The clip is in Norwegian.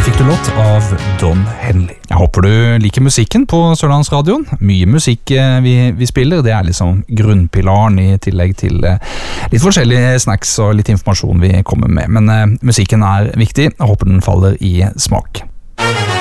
Her fikk du låt av Don Henley. Jeg håper du liker musikken på Sørlandsradioen. Mye musikk vi spiller, det liksom grunnpilaren I tillegg til litt forskjellige snacks og litt informasjon vi kommer med. Men musikken viktig, jeg håper den faller I smak.